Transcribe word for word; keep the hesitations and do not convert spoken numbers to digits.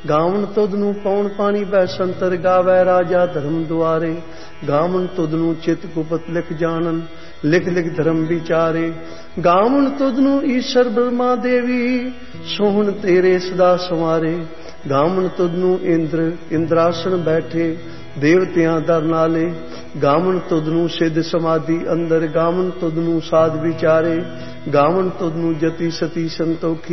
ਗਾਵਣ ਤੁਧ ਨੂੰ ਪੌਣ ਪਾਣੀ ਬੈ ਸੰਤਰ ਗਾਵੈ ਰਾਜਾ ਧਰਮ ਦੁਆਰੇ। ਗਾਵਣ ਤੁਧ ਨੂੰ ਚਿਤ ਗੁਪਤ ਲਿਖ ਜਾਣਨ ਲਿਖ ਲਿਖ ਧਰਮ ਵਿਚਾਰੇ। ਗਾਵਣ ਤੁਧ ਨੂੰ ਈਸ਼ਰ ਬ੍ਰਹਮਾ ਦੇਵੀ ਸੋਹਣ ਤੇਰੇ ਸਦਾ ਸੰਵਾਰੇ। ਗਾਵਣ ਤੁਧ ਨੂੰ ਇੰਦਰ ਇੰਦਰਾਸਣ ਬੈਠੇ ਦੇਵਤਿਆਂ ਦਰ ਨਾਲੇ। ਗਾਵਣ ਤੁਧ ਨੂੰ ਸਿੱਧ ਸਮਾਧੀ ਅੰਦਰ। ਗਾਵਣ ਤੁਧ ਨੂੰ ਸਾਧ ਵਿਚਾਰੇ। ਗਾਵਣ ਤੁਧ ਨੂੰ ਜਤੀ ਸਤੀ ਸੰਤੋਖੀ